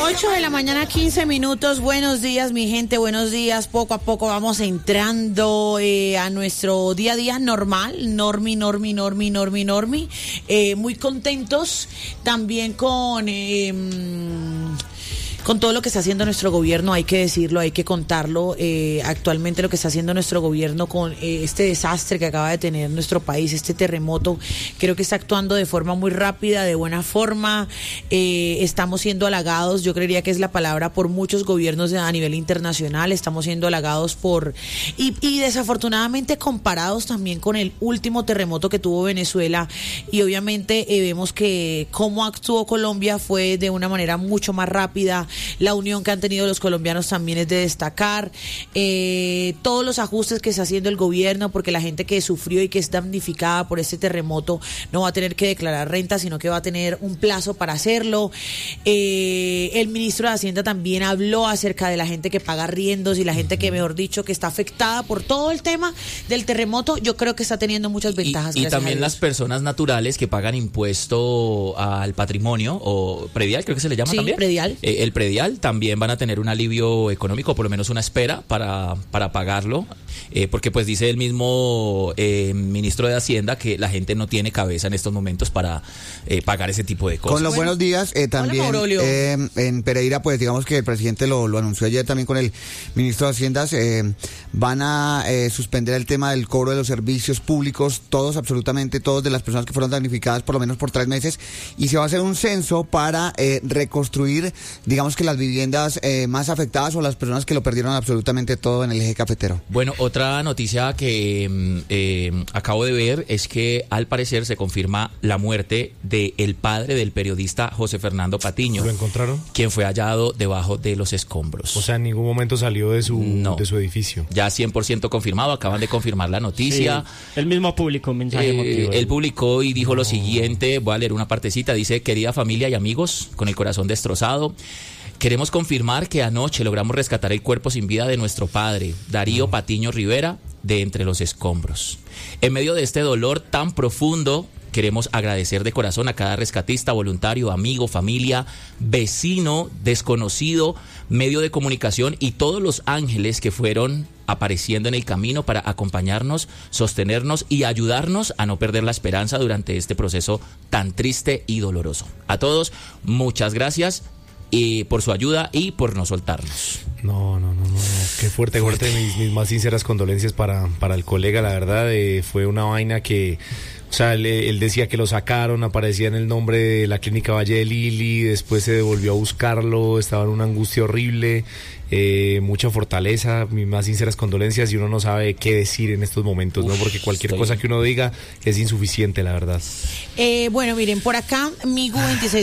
8:15 a.m. Buenos días, mi gente, buenos días. Poco a poco vamos entrando a nuestro día a día normal, normi. Muy contentos también con todo lo que está haciendo nuestro gobierno, hay que decirlo, hay que contarlo. Actualmente lo que está haciendo nuestro gobierno con este desastre que acaba de tener nuestro país, este terremoto, creo que está actuando de forma muy rápida, de buena forma. Estamos siendo halagados, yo creería que es la palabra, por muchos gobiernos a nivel internacional. Estamos siendo halagados y desafortunadamente comparados también con el último terremoto que tuvo Venezuela, y obviamente vemos que cómo actuó Colombia fue de una manera mucho más rápida. La unión que han tenido los colombianos también es de destacar. Todos los ajustes que está haciendo el gobierno, porque la gente que sufrió y que es damnificada por este terremoto no va a tener que declarar renta, sino que va a tener un plazo para hacerlo. El ministro de Hacienda también habló acerca de la gente que paga arriendos y la gente que, mejor dicho, que está afectada por todo el tema del terremoto. Yo creo que está teniendo muchas ventajas. Y también las personas naturales que pagan impuesto al patrimonio, o predial, creo que se le llama, también. Predial. El predial también van a tener un alivio económico, por lo menos una espera para pagarlo, porque pues dice el mismo ministro de Hacienda que la gente no tiene cabeza en estos momentos para pagar ese tipo de cosas. Con los buenos días, también en Pereira, pues digamos que el presidente lo anunció ayer también con el ministro de Hacienda, van a suspender el tema del cobro de los servicios públicos, absolutamente todos de las personas que fueron damnificadas por lo menos por 3 meses, y se va a hacer un censo para reconstruir, digamos que las viviendas más afectadas o las personas que lo perdieron absolutamente todo en el eje cafetero. Bueno, otra noticia que acabo de ver es que al parecer se confirma la muerte del padre del periodista José Fernando Patiño. ¿Lo encontraron? Quien fue hallado debajo de los escombros. O sea, en ningún momento salió de su edificio. Ya 100% confirmado, acaban de confirmar la noticia. Sí, él mismo publicó un mensaje emotivo. Él publicó y dijo lo siguiente, voy a leer una partecita, dice: querida familia y amigos, con el corazón destrozado, queremos confirmar que anoche logramos rescatar el cuerpo sin vida de nuestro padre, Darío Patiño Rivera, de entre los escombros. En medio de este dolor tan profundo, queremos agradecer de corazón a cada rescatista, voluntario, amigo, familia, vecino, desconocido, medio de comunicación y todos los ángeles que fueron apareciendo en el camino para acompañarnos, sostenernos y ayudarnos a no perder la esperanza durante este proceso tan triste y doloroso. A todos, muchas gracias por su ayuda y por no soltarnos. No. Qué fuerte. Mis más sinceras condolencias para el colega. La verdad, fue una vaina que... O sea, él decía que lo sacaron, aparecía en el nombre de la clínica Valle de Lili, después se volvió a buscarlo, estaba en una angustia horrible, mucha fortaleza, mis más sinceras condolencias, y uno no sabe qué decir en estos momentos, ¿no? Porque cualquier cosa que uno diga es insuficiente, la verdad. Bueno, miren, por acá, Migu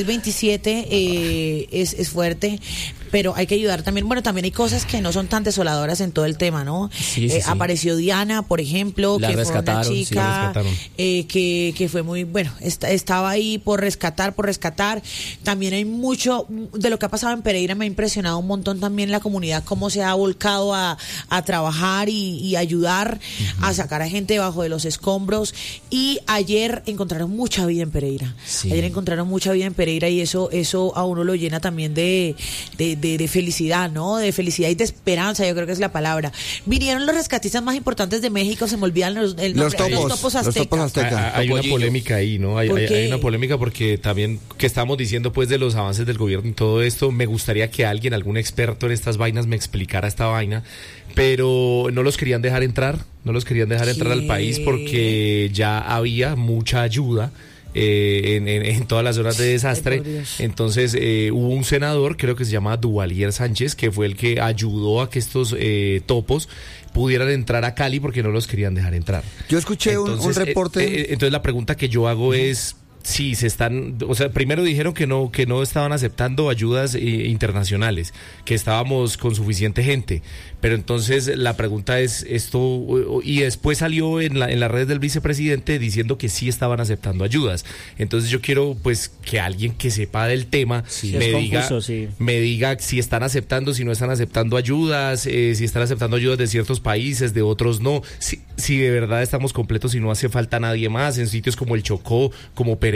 2627 es fuerte, pero hay que ayudar también. Bueno, también hay cosas que no son tan desoladoras en todo el tema, ¿no? Sí. Apareció Diana, por ejemplo, que fue una chica que fue muy, bueno, estaba ahí por rescatar. También hay mucho de lo que ha pasado en Pereira. Me ha impresionado un montón también la comunidad, cómo se ha volcado a trabajar y ayudar a sacar a gente debajo de los escombros. Y ayer encontraron mucha vida en Pereira. Sí. Y eso a uno lo llena también de felicidad, ¿no? De felicidad y de esperanza, yo creo que es la palabra. Vinieron los rescatistas más importantes de México, se me olvidan los topos aztecas. Hay una polémica ahí, ¿no? Hay una polémica porque también que estamos diciendo pues de los avances del gobierno y todo esto, me gustaría que algún experto en estas vainas me explicara esta vaina, pero no los querían dejar entrar al país porque ya había mucha ayuda en todas las zonas de desastre. Entonces hubo un senador, creo que se llama Duvalier Sánchez, que fue el que ayudó a que estos topos pudieran entrar a Cali porque no los querían dejar entrar. Yo escuché un reporte. Entonces la pregunta que yo hago es sí, primero dijeron que no estaban aceptando ayudas internacionales, que estábamos con suficiente gente, pero entonces la pregunta es esto, y después salió en las redes del vicepresidente diciendo que sí estaban aceptando ayudas. Entonces yo quiero pues que alguien que sepa del tema me diga si están aceptando, si no están aceptando ayudas, si están aceptando ayudas de ciertos países, de otros no, si de verdad estamos completos y no hace falta nadie más en sitios como el Chocó, como Pereira,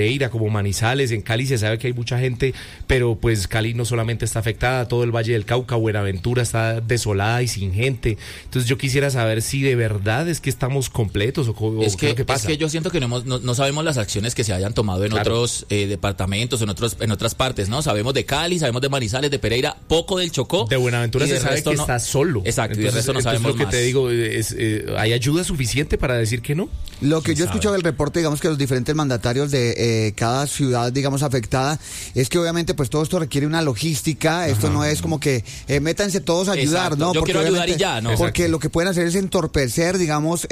Pereira, como Manizales. En Cali se sabe que hay mucha gente, pero pues Cali no solamente está afectada, todo el Valle del Cauca, Buenaventura está desolada y sin gente. Entonces yo quisiera saber si de verdad es que estamos completos o qué es lo que pasa. Es que yo siento que no sabemos las acciones que se hayan tomado en otros departamentos, en otras partes, ¿no? Sabemos de Cali, sabemos de Manizales, de Pereira, poco del Chocó. De Buenaventura se sabe que está solo. Exacto, y de resto no sabemos lo que más. Te digo es, ¿hay ayuda suficiente para decir que no? Lo que yo he escuchado del reporte, digamos que los diferentes mandatarios de cada ciudad, digamos, afectada, es que obviamente pues todo esto requiere una logística. Esto no es como que métanse todos a ayudar, ¿no? Yo quiero ayudar y ya, ¿no? Porque lo que pueden hacer es entorpecer, digamos,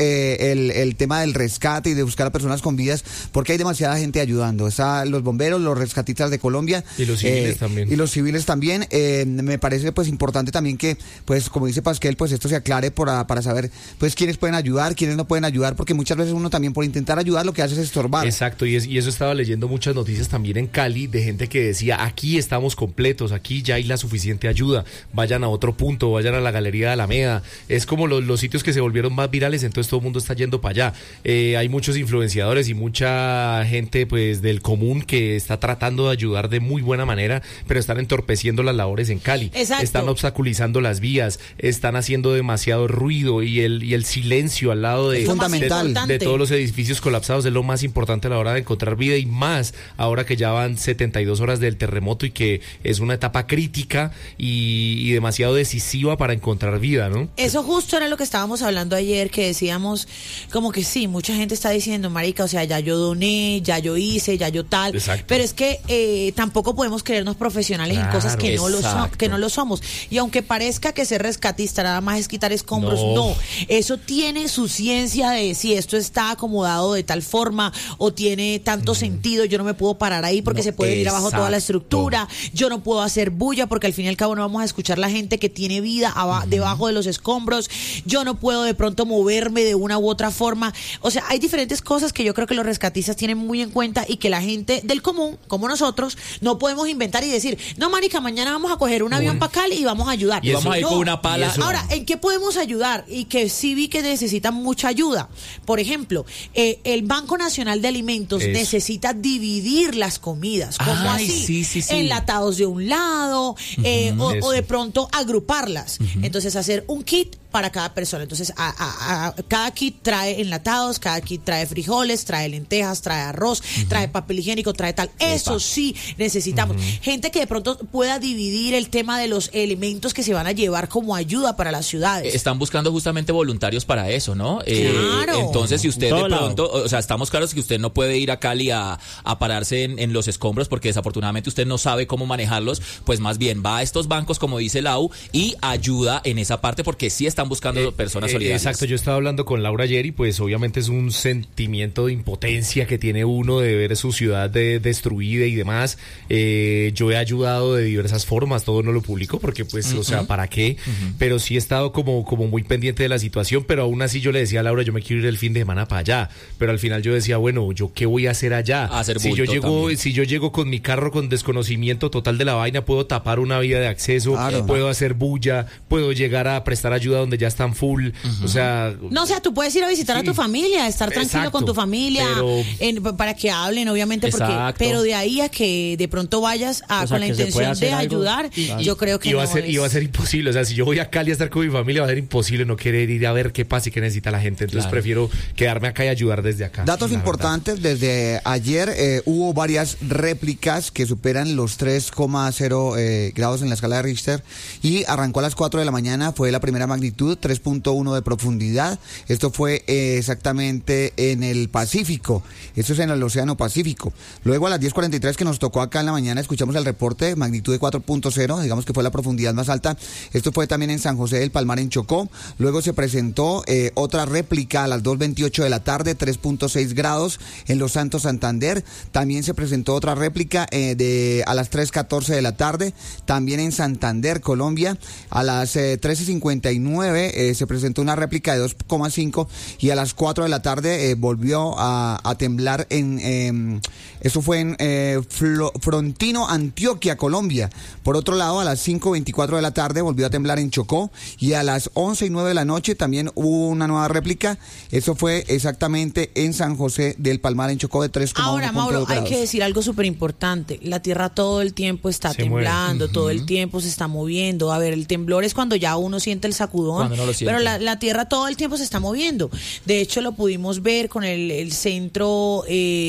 el tema del rescate y de buscar a personas con vidas, porque hay demasiada gente ayudando. Están los bomberos, los rescatistas de Colombia. Y los civiles también. Y los civiles también. Me parece pues importante también que, pues como dice Pasquel, pues esto se aclare para saber pues quiénes pueden ayudar, quiénes no pueden ayudar, porque muchas veces uno también por intentar ayudar lo que hace es estorbar. Exacto, y eso estaba leyendo muchas noticias también en Cali de gente que decía, aquí estamos completos, aquí ya hay la suficiente ayuda, vayan a otro punto, vayan a la Galería de Alameda. Es como los sitios que se volvieron más virales, entonces todo el mundo está yendo para allá. Hay muchos influenciadores y mucha gente pues del común que está tratando de ayudar de muy buena manera, pero están entorpeciendo las labores en Cali. Exacto. Están obstaculizando las vías, están haciendo demasiado ruido y el silencio al lado de todos los edificios colapsados es lo más importante a la hora de encontrar vida, y más ahora que ya van 72 horas del terremoto y que es una etapa crítica y demasiado decisiva para encontrar vida, ¿no? Eso justo era lo que estábamos hablando ayer, que decíamos como que sí, mucha gente está diciendo, marica, o sea, ya yo doné, ya yo hice, ya yo tal. Exacto. Pero es que tampoco podemos creernos profesionales en cosas que no lo somos. Y aunque parezca que ser rescatista nada más es quitar escombros, no. Eso tiene su ciencia de si esto está acomodado de tal forma o tiene tanto sentido. Yo no me puedo parar ahí porque se puede ir abajo toda la estructura. Yo no puedo hacer bulla porque al fin y al cabo no vamos a escuchar la gente que tiene vida debajo de los escombros. Yo no puedo de pronto moverme de una u otra forma. O sea, hay diferentes cosas que yo creo que los rescatistas tienen muy en cuenta y que la gente del común, como nosotros, no podemos inventar y decir, no, marica, mañana vamos a coger un avión para Cali y vamos a ayudar. Y vamos a ir con una pala. Ahora, ¿en qué podemos ayudar? Y que sí vi que necesitan mucha ayuda. Por ejemplo, el Banco Nacional de Alimentos necesita dividir las comidas. ¿Cómo así? Sí. Enlatados de un lado, o de pronto agruparlas. Entonces, hacer un kit para cada persona. Entonces, cada kit trae enlatados, cada kit trae frijoles, trae lentejas, trae arroz, trae papel higiénico, trae tal. Eso sí necesitamos. Gente que de pronto pueda dividir el tema de los elementos que se van a llevar como ayuda para las ciudades. Están buscando justamente voluntarios para eso, ¿no? Claro. Entonces, si usted de pronto, o sea, estamos claros que usted no puede ir a Cali a pararse en los escombros porque desafortunadamente usted no sabe cómo manejarlos, pues más bien va a estos bancos, como dice Lau, y ayuda en esa parte porque sí están buscando personas solidarias. Exacto, yo estaba hablando con Laura ayer y pues obviamente es un sentimiento de impotencia que tiene uno de ver su ciudad destruida y demás. Yo he ayudado de diversas formas, todo no lo publico porque pues, o sea, ¿para qué? Pero sí he estado como muy pendiente de la situación, pero aún así yo le decía a Laura, yo me quiero ir el fin de semana para allá, pero al final yo decía, bueno, ¿yo qué voy a hacer allá? Si yo llego con mi carro con desconocimiento total de la vaina, puedo tapar una vía de acceso, puedo hacer bulla, puedo llegar a prestar ayuda donde ya están full, o sea... No, o sea, tú puedes ir a visitar a tu familia, estar tranquilo con tu familia, para que hablen, obviamente, pero de ahí a que de pronto vayas con la intención de ayudar, yo creo que iba a ser imposible, o sea, si yo voy a Cali a estar con mi familia, va a ser imposible no querer ir a ver qué pasa y qué necesita la gente, entonces prefiero quedarme acá y ayudar desde acá. Datos importantes, desde ayer hubo varias réplicas que superan los 3,0 grados en la escala de Richter y arrancó a las 4 de la mañana, fue la primera magnitud, 3.1 de profundidad. Esto fue exactamente en el Pacífico, esto es en el Océano Pacífico. Luego a las 10:43 que nos tocó acá en la mañana escuchamos el reporte, magnitud de 4.0, digamos que fue la profundidad más alta. Esto fue también en San José del Palmar, en Chocó. Luego se presentó otra réplica a las 2:28 de la tarde, 3.6 grados en Los Santos, Santander. También se presentó otra réplica a las 3:14 de la tarde, también en Santander, Colombia, a las 13:59 9 se presentó una réplica de 2,5 y a las 4 de la tarde volvió a temblar eso fue en Frontino, Antioquia, Colombia. Por otro lado, a las 5:24 de la tarde volvió a temblar en Chocó y a las 11:09 de la noche también hubo una nueva réplica. Eso fue exactamente en San José del Palmar, en Chocó, de 3,1 Ahora, Mauro, grados. hay que decir algo súper importante. La tierra todo el tiempo está temblando, todo el tiempo se está moviendo. A ver, el temblor es cuando ya uno siente el sacudón, no lo siente. pero la tierra todo el tiempo se está moviendo. De hecho, lo pudimos ver con el centro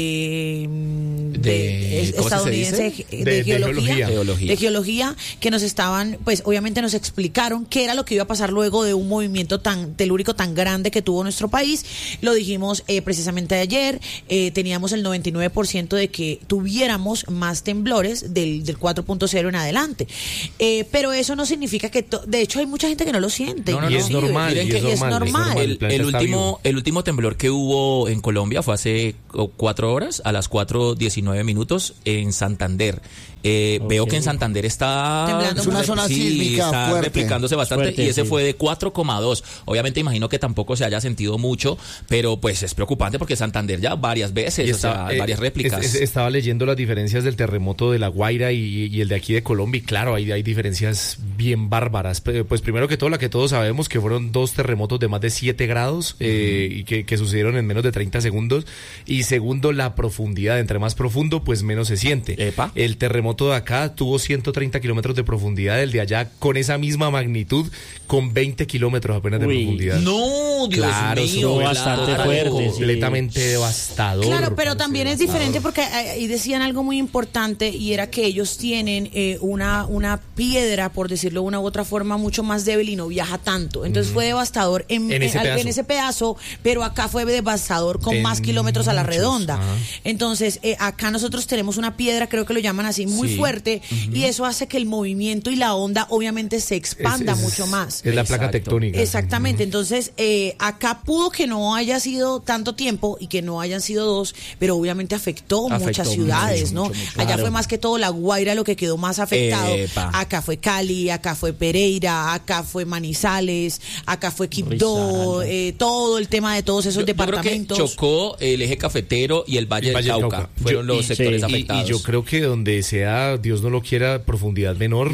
estadounidense de geología, que nos estaban, pues obviamente nos explicaron qué era lo que iba a pasar luego de un movimiento tan telúrico tan grande que tuvo nuestro país. Lo dijimos precisamente ayer, teníamos el 99% de que tuviéramos más temblores del 4.0 en adelante, pero eso no significa que de hecho hay mucha gente que no lo siente. Y es normal. El último temblor que hubo en Colombia fue hace 4 horas, a las 4:19 minutos en Santander. Veo que en Santander está temblando, es una zona sísmica está fuerte, replicándose bastante, y ese fue de 4,2. Obviamente imagino que tampoco se haya sentido mucho, pero pues es preocupante porque Santander ya varias veces, varias réplicas. Estaba leyendo las diferencias del terremoto de La Guaira y el de aquí de Colombia, y claro, hay diferencias bien bárbaras. Pues primero que todo, la que todos sabemos, que fueron 2 terremotos de más de 7 grados y que sucedieron en menos de 30 segundos. Y segundo, la profundidad. Entre más profundo, pues menos se siente. Epa. El terremoto de acá tuvo 130 kilómetros de profundidad, el de allá con esa misma magnitud, con 20 kilómetros apenas de profundidad. No, Dios mío, bastante fuerte, completamente devastador. Claro, pero también es diferente porque ahí decían algo muy importante, y era que ellos tienen una piedra, por decirlo de una u otra forma, mucho más débil y no viaja tanto. Entonces fue devastador en ese pedazo, pero acá fue devastador con más kilómetros a la redonda. Entonces, acá nosotros tenemos una piedra, creo que lo llaman así, muy fuerte, y eso hace que el movimiento y la onda obviamente se expanda mucho más. Es la placa tectónica. Exactamente. Entonces, acá pudo que no haya sido tanto tiempo y que no hayan sido 2, pero obviamente afectó muchas ciudades, ¿no? Mucho, Allá claro. fue más que todo La Guaira lo que quedó más afectado. Acá fue Cali, acá fue Pereira, acá fue Manizales, acá fue Quibdó, todo el tema de todos esos departamentos. Yo creo que Chocó, el eje cafetero y el Valle del Cauca fueron los sectores afectados. Y yo creo que donde sea, Dios no lo quiera, profundidad menor.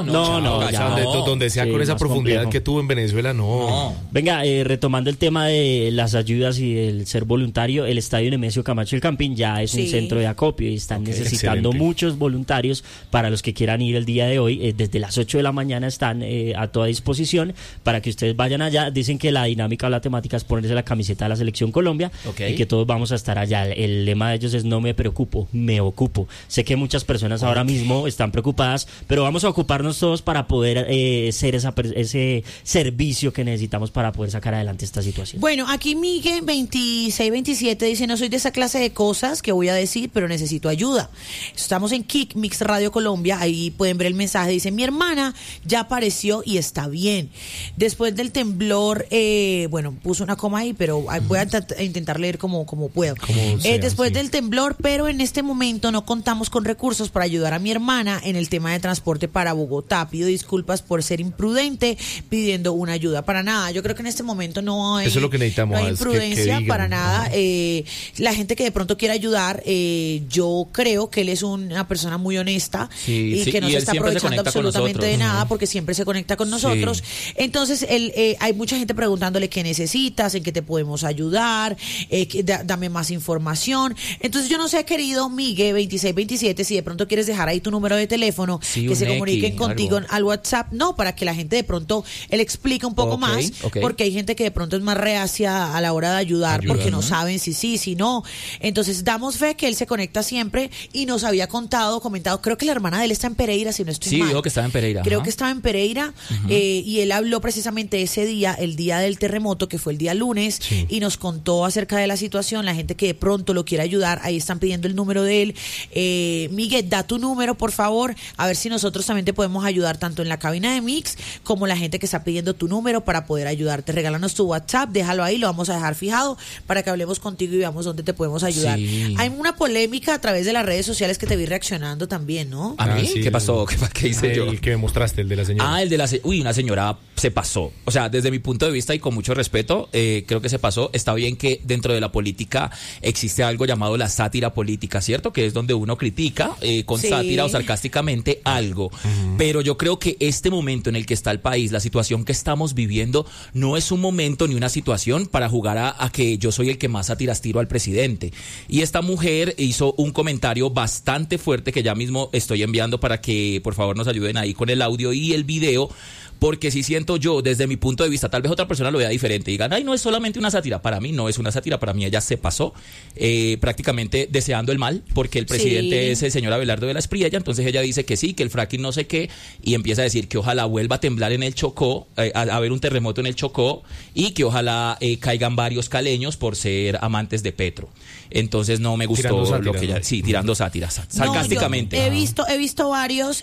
Donde sea con esa profundidad complejo que tuvo en Venezuela, no. Venga, retomando el tema de las ayudas y el ser voluntario, el Estadio Nemesio Camacho El Campín ya es un centro de acopio y están necesitando muchos voluntarios para los que quieran ir el día de hoy. Desde las 8 de la mañana están a toda disposición para que ustedes vayan allá. Dicen que la dinámica o la temática es ponerse la camiseta de la Selección Colombia y que todos vamos a estar allá. El lema de ellos es: no me preocupo, me ocupo. Sé que muchas personas ahora mismo están preocupadas, pero vamos a ocuparnos todos para poder ser ese servicio que necesitamos para poder sacar adelante esta situación. Bueno, aquí Miguel 2627 dice: no soy de esa clase de cosas que voy a decir, pero necesito ayuda. Estamos en Kick Mix Radio Colombia, ahí pueden ver el mensaje. Dice: mi hermana ya apareció y está bien. Después del temblor, puso una coma ahí, pero voy a intentar leer como puedo. Después del temblor, pero en este momento no contamos con recursos para ayudar a mi hermana en el tema de transporte para Bogotá. Pido disculpas por ser imprudente pidiendo una ayuda. Para nada, yo creo que en este momento no hay, eso es lo que necesitamos, no hay imprudencia para nada. La gente que de pronto quiera ayudar, yo creo que él es una persona muy honesta y que no se está aprovechando absolutamente de nada, porque siempre se conecta con nosotros. Entonces, hay mucha gente preguntándole qué necesitas, en qué te podemos ayudar, dame más información. Entonces, yo no sé, querido Miguel 2627, si de pronto quieres dejar ahí tu número de teléfono, que se comuniquen contigo al WhatsApp, para que la gente de pronto él explique un poco más, porque hay gente que de pronto es más reacia a la hora de ayudar, porque no saben si sí, si no. Entonces damos fe que él se conecta siempre y nos había comentado, creo que la hermana de él está en Pereira, si no estoy mal. Sí, dijo que estaba en Pereira. Creo que estaba en Pereira, y él habló precisamente ese día, el día del terremoto, que fue el día lunes, y nos contó acerca de la situación. La gente que de pronto lo quiera ayudar, ahí están pidiendo el número de él. Miguel, da tu número, por favor, a ver si nosotros también te podemos ayudar tanto en la cabina de Mix como la gente que está pidiendo tu número para poder ayudarte. Regálanos tu WhatsApp, déjalo ahí, lo vamos a dejar fijado para que hablemos contigo y veamos dónde te podemos ayudar. Sí. Hay una polémica a través de las redes sociales que te vi reaccionando también, ¿no? ¿A mí? Sí, ¿qué pasó? ¿Qué hice yo? El que me mostraste, el de la señora. El de la señora. Uy, una señora se pasó. O sea, desde mi punto de vista y con mucho respeto, creo que se pasó. Está bien que dentro de la política existe algo llamado la sátira política, ¿cierto? Que es donde uno critica con sátira o sarcásticamente algo. Pero yo creo que este momento en el que está el país, la situación que estamos viviendo, no es un momento ni una situación para jugar a que yo soy el que más sátiras tiro al presidente. Y esta mujer hizo un comentario bastante fuerte que ya mismo estoy enviando para que por favor nos ayuden ahí con el audio y el video, porque si siento yo, desde mi punto de vista, tal vez otra persona lo vea diferente, digan, ay, no es solamente una sátira. Para mí no es una sátira, para mí ella se pasó, prácticamente deseando el mal, porque el presidente es el señor Abelardo de la Espriella. Entonces ella dice que sí, que el fracking no sé qué, y empieza a decir que ojalá vuelva a temblar en el Chocó, a haber un terremoto en el Chocó, y que ojalá caigan varios caleños por ser amantes de Petro. Entonces no me gustó sátira, lo que ella, tirando sátiras, sarcásticamente. He visto varios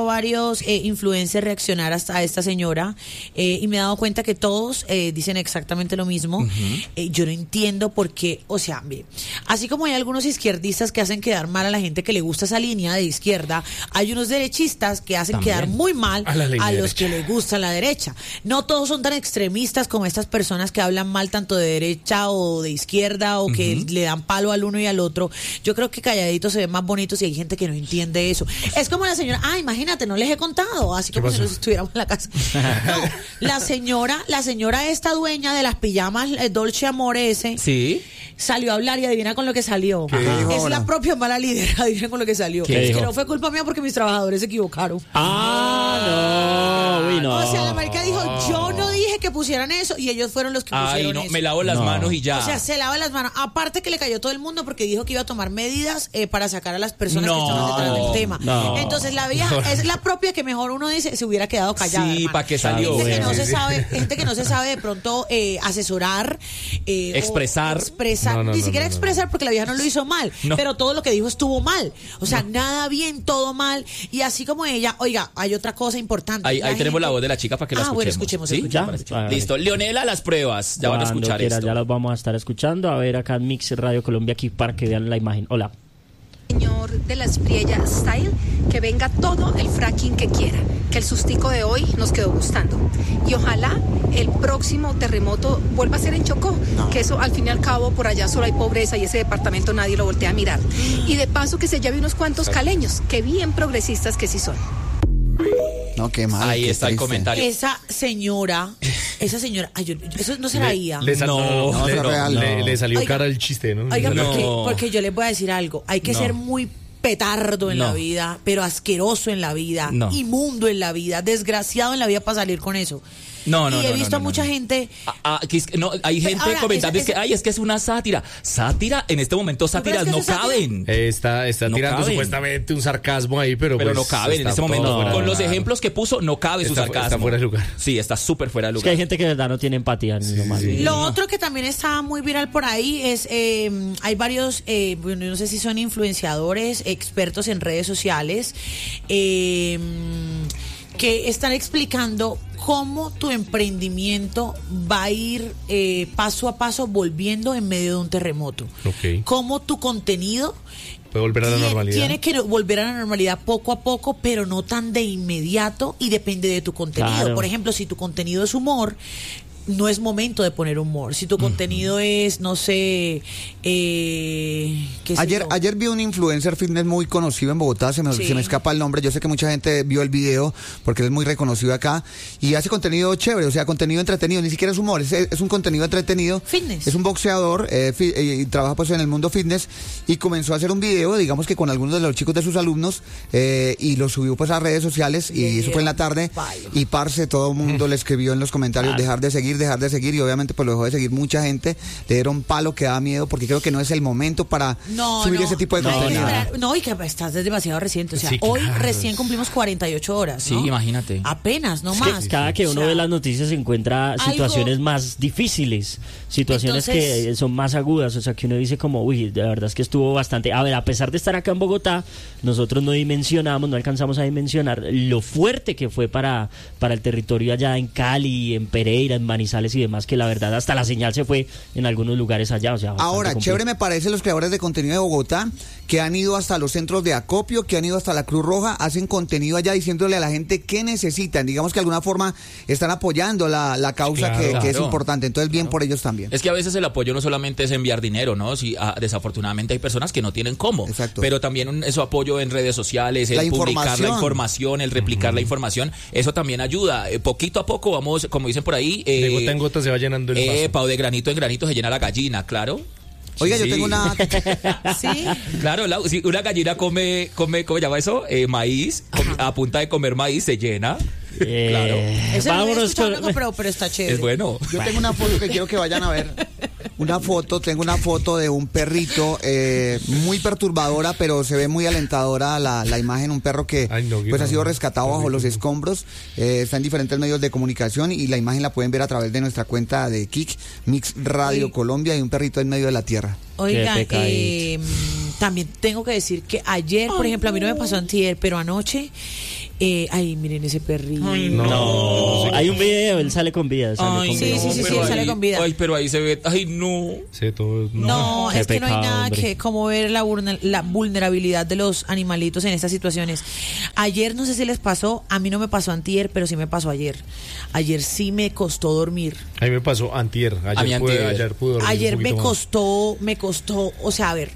influencers reaccionar hasta esta señora, y me he dado cuenta que todos dicen exactamente lo mismo. Yo no entiendo por qué, o sea, así como hay algunos izquierdistas que hacen quedar mal a la gente que le gusta esa línea de izquierda, hay unos derechistas que hacen quedar muy mal a los que les gusta la derecha. No todos son tan extremistas como estas personas que hablan mal tanto de derecha o de izquierda, o que le dan palo al uno y al otro. Yo creo que calladitos se ven más bonitos y hay gente que no entiende eso. Es como la señora, imagínate, no les he contado, así como si nos estuviéramos en la casa. No, la señora esta dueña de las pijamas Dolce Amorese, sí, salió a hablar y adivina con lo que salió. Es la propia mala líder, adivina con lo que salió. Es que no fue culpa mía porque mis trabajadores se equivocaron. No. O sea, la marica dijo, yo no dije que pusieran eso, y ellos fueron los que pusieron eso. Me lavo las manos y ya. O sea, se lava las manos. Aparte que le cayó todo el mundo porque dijo que iba a tomar medidas para sacar a las personas que estaban detrás del tema. Entonces la vieja es la propia que mejor uno dice se hubiera quedado callada. Sí, ¿para qué salió? Gente que no se sabe de pronto asesorar, expresar, ni siquiera expresar, porque la vieja no lo hizo mal, pero todo lo que dijo estuvo mal. O sea, nada bien, todo mal. Y así como ella, oiga, hay otra cosa importante. Ahí tenemos la voz de la chica para que la escuchemos. Bueno, escuchemos. ¿Sí? Listo. Leonela, las pruebas. Ya van a escuchar esto. Ya las vamos a estar escuchando. A ver, acá en Mix Radio Colombia, aquí para que vean la imagen. Hola. Señor de la Espriella Style, que venga todo el fracking que quiera, que el sustico de hoy nos quedó gustando, y ojalá el próximo terremoto vuelva a ser en Chocó, que eso al fin y al cabo por allá solo hay pobreza y ese departamento nadie lo voltea a mirar, y de paso que se lleve unos cuantos caleños, que bien progresistas que sí son. No, qué mal. Ahí está el comentario. Esa señora, eso no se la IA. Le salió cara el chiste, ¿no? Oiga, porque yo les voy a decir algo. Hay que ser muy petardo en la vida, pero asqueroso en la vida, inmundo en la vida, desgraciado en la vida para salir con eso. He visto a mucha gente. Hay gente comentando es que es una sátira. Sátira, en este momento sátiras no caben. Está tirando supuestamente un sarcasmo ahí, pero no caben en este momento. Con los ejemplos que puso, no cabe su sarcasmo. Está fuera de lugar. Sí, está súper fuera de lugar. Es que hay gente que de verdad no tiene empatía. Lo otro que también está muy viral por ahí es, hay varios, no sé si son influenciadores, expertos en redes sociales, que están explicando cómo tu emprendimiento va a ir paso a paso volviendo en medio de un terremoto. Cómo tu contenido puede volver a la normalidad. Tiene que volver a la normalidad poco a poco, pero no tan de inmediato, y depende de tu contenido. Claro. Por ejemplo, si tu contenido es humor, no es momento de poner humor. Si tu contenido es, no sé, ayer vi un influencer fitness muy conocido en Bogotá, se me escapa el nombre, yo sé que mucha gente vio el video porque él es muy reconocido acá, y hace contenido chévere, o sea, contenido entretenido, ni siquiera es humor, es un contenido entretenido. Fitness. Es un boxeador y trabaja pues en el mundo fitness, y comenzó a hacer un video, digamos que con algunos de los chicos de sus alumnos, y lo subió pues a redes sociales, y eso fue en la tarde, y parce, todo el mundo le escribió en los comentarios, dejar de seguir, seguir, dejar de seguir, y obviamente pues lo dejó de seguir mucha gente, le dieron palo que da miedo, porque creo que no es el momento para subir ese tipo de contenido. No, y que estás demasiado reciente, o sea, hoy recién cumplimos 48 horas, ¿no? Sí, imagínate. Apenas, no es más. Que cada que uno ve las noticias se encuentra situaciones más difíciles, situaciones que son más agudas, o sea, que uno dice como, uy, de verdad es que estuvo bastante... A ver, a pesar de estar acá en Bogotá, nosotros no alcanzamos a dimensionar lo fuerte que fue para el territorio allá en Cali, en Pereira, en Manizales y demás, que la verdad hasta la señal se fue en algunos lugares allá, o sea... Ahora, chévere me parece los creadores de contenido de Bogotá, que han ido hasta los centros de acopio, que han ido hasta la Cruz Roja, hacen contenido allá diciéndole a la gente qué necesitan, digamos que de alguna forma están apoyando la causa que es importante, entonces bien por ellos también. Es que a veces el apoyo no solamente es enviar dinero, ¿no? Si, desafortunadamente hay personas que no tienen cómo. Exacto. Pero también eso apoyo en redes sociales, el publicar la información, el replicar la información, eso también ayuda. Poquito a poco vamos, como dicen por ahí... de gota en gota se va llenando el vaso. O de granito en granito se llena la gallina, claro. Oiga, yo tengo una... ¿Sí? Claro, si una gallina come, ¿cómo se llama eso? Maíz, a punta de comer maíz se llena. Claro. Eso vámonos pero está chévere. Es bueno. Yo tengo una foto que quiero que vayan a ver. Tengo una foto de un perrito muy perturbadora, pero se ve muy alentadora la imagen, un perro que ha sido rescatado bajo los escombros, está en diferentes medios de comunicación y la imagen la pueden ver a través de nuestra cuenta de Kik, Mix Radio Colombia, y un perrito en medio de la tierra. Oiga, también tengo que decir que ayer, por ejemplo, a mí no me pasó antier, pero anoche... miren ese perrito. No. Hay un video, él sale con vida. Sí, sale con vida. Ay, pero ahí se ve, no. Sí, todo, no, es que no hay nada hombre. que como ver la vulnerabilidad de los animalitos en estas situaciones. Ayer, no sé si les pasó, a mí no me pasó antier, pero sí me pasó ayer. Ayer sí me costó dormir. A mí me pasó antier. Ayer pude dormir. Ayer me costó, o sea, a ver,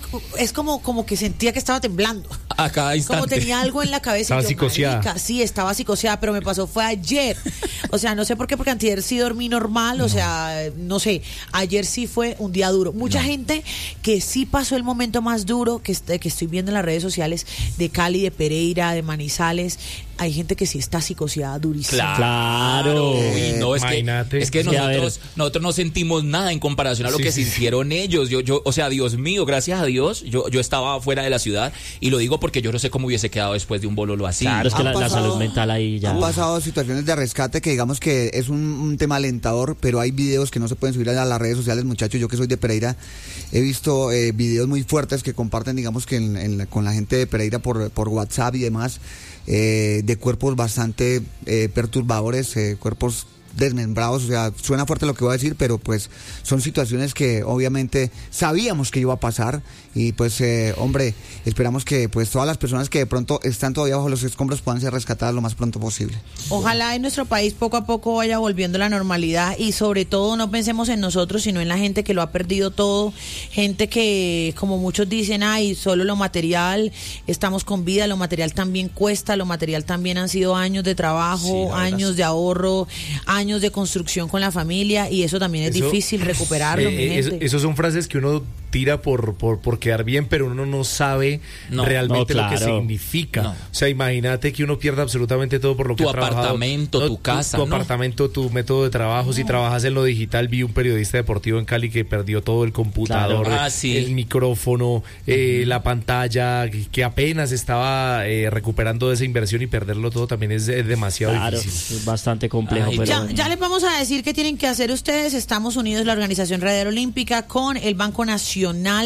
es como que sentía que estaba temblando. A cada instante. Como tenía algo en la cabeza. Estaba psicoseada. Sí, estaba psicoseada, pero me pasó fue ayer. O sea, no sé por qué, porque antier sí dormí normal, o sea, no sé. Ayer sí fue un día duro. Mucha gente que sí pasó el momento más duro que estoy viendo en las redes sociales de Cali, de Pereira, de Manizales. Hay gente que sí está psicoseada durísimo. Claro. Uy, no, es que nosotros no sentimos nada en comparación a lo que sintieron ellos. Yo, o sea, Dios mío, gracias a Dios, yo estaba fuera de la ciudad, y lo digo porque yo no sé cómo hubiese quedado después de un bololo así. Claro, es que la salud mental ahí ya... Han pasado situaciones de rescate que digamos que es un tema alentador, pero hay videos que no se pueden subir a las redes sociales, muchachos. Yo que soy de Pereira, he visto videos muy fuertes que comparten, digamos que con la gente de Pereira por WhatsApp y demás, de cuerpos bastante perturbadores, cuerpos desmembrados. O sea, suena fuerte lo que voy a decir, pero pues son situaciones que obviamente sabíamos que iba a pasar, y pues hombre, esperamos que pues todas las personas que de pronto están todavía bajo los escombros puedan ser rescatadas lo más pronto posible. Ojalá en nuestro país poco a poco vaya volviendo a la normalidad, y sobre todo no pensemos en nosotros, sino en la gente que lo ha perdido todo, gente que, como muchos dicen, solo lo material, estamos con vida, lo material también cuesta, lo material también han sido años de trabajo, años de ahorro, años de construcción con la familia, y eso también es difícil recuperarlo, mi gente. Eso son frases que uno tira por quedar bien, pero uno no sabe realmente lo que significa. O sea, imagínate que uno pierda absolutamente todo por lo que ha trabajado. Tu apartamento, tu casa, tu apartamento, tu método de trabajo. Si trabajas en lo digital, vi un periodista deportivo en Cali que perdió todo: el computador, el micrófono, la pantalla, que apenas estaba recuperando de esa inversión, y perderlo todo también es demasiado difícil. Es bastante complejo. Pero ya les vamos a decir qué tienen que hacer ustedes. Estamos unidos, la Organización Radial Olímpica, con el Banco Nacional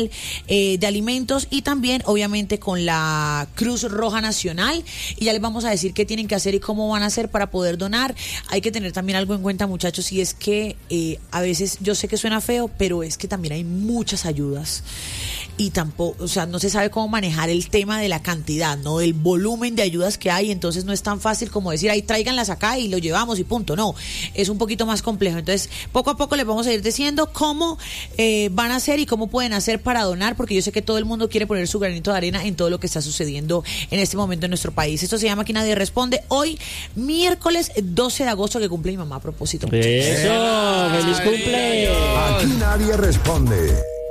de Alimentos, y también obviamente con la Cruz Roja Nacional, y ya les vamos a decir qué tienen que hacer y cómo van a hacer para poder donar. Hay que tener también algo en cuenta, muchachos, y es que a veces, yo sé que suena feo, pero es que también hay muchas ayudas, y tampoco, o sea, no se sabe cómo manejar el tema de la cantidad, ¿no? El volumen de ayudas que hay, entonces no es tan fácil como decir, tráiganlas acá y lo llevamos y punto. No, es un poquito más complejo. Entonces, poco a poco les vamos a ir diciendo cómo van a hacer y cómo pueden hacer para donar, porque yo sé que todo el mundo quiere poner su granito de arena en todo lo que está sucediendo en este momento en nuestro país. Esto se llama Aquí Nadie Responde. Hoy, miércoles 12 de agosto, que cumple mi mamá a propósito. ¡Eso! ¡Feliz cumple! Aquí Nadie Responde.